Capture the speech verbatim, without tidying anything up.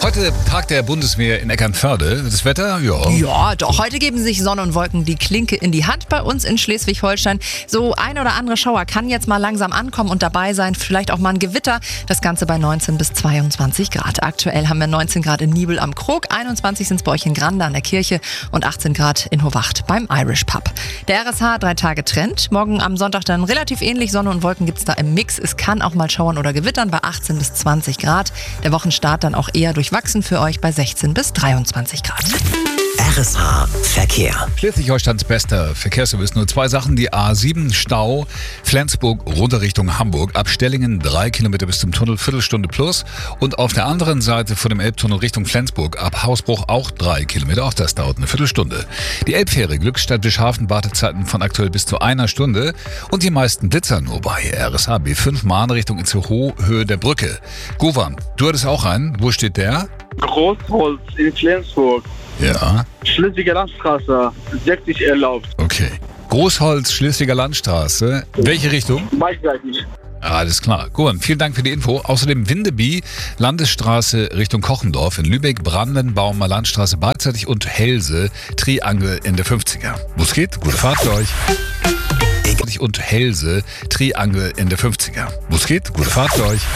Heute Tag der Bundeswehr in Eckernförde. Das Wetter? Ja. Ja, doch. Heute geben sich Sonne und Wolken die Klinke in die Hand bei uns in Schleswig-Holstein. So ein oder andere Schauer kann jetzt mal langsam ankommen und dabei sein. Vielleicht auch mal ein Gewitter. Das Ganze bei neunzehn bis zweiundzwanzig Grad. Aktuell haben wir neunzehn Grad in Nibel am Krog, einundzwanzig sind es bei euch in Grande an der Kirche und achtzehn Grad in Hovacht beim Irish Pub. Der R S H drei Tage Trend. Morgen am Sonntag dann relativ ähnlich. Sonne und Wolken gibt es da im Mix. Es kann auch mal schauern oder gewittern bei achtzehn bis zwanzig Grad. Der Wochenstart dann auch eher durchwachsen für euch bei sechzehn bis dreiundzwanzig Grad. R S H Verkehr. Schleswig-Holsteins bester Verkehrsservice. Nur zwei Sachen. Die A sieben Stau Flensburg runter Richtung Hamburg. Ab Stellingen drei Kilometer bis zum Tunnel, Viertelstunde plus. Und auf der anderen Seite von dem Elbtunnel Richtung Flensburg ab Hausbruch auch drei Kilometer. Auch das dauert eine Viertelstunde. Die Elbfähre Glückstadt Bischhafen Wartezeiten von aktuell bis zu einer Stunde. Und die meisten Blitzer nur bei R S H B fünf Mahnrichtung Itzehoe, Höhe der Brücke. Govan, du hattest auch einen. Wo steht der? Großholz in Flensburg. Ja. Schleswiger Landstraße, sechzig erlaubt. Okay. Großholz, Schleswiger Landstraße. Welche Richtung? Beidseitig. Alles klar. Gut, vielen Dank für die Info. Außerdem Windeby, Landesstraße Richtung Kochendorf in Lübeck, Brandenbaumer Landstraße beidseitig und Helse, Triangel in der fünfziger. Wo es geht? Gute Fahrt für euch. Und Helse, Triangel in der fünfziger. Wo es geht? Gute Fahrt für euch.